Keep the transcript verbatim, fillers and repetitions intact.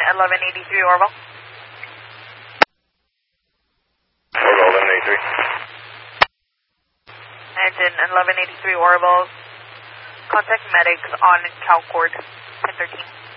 eleven eighty-three Orville. Orville eleven eighty-three. Engine eleven eighty-three Orville. Contact medics on Calcord ten thirteen.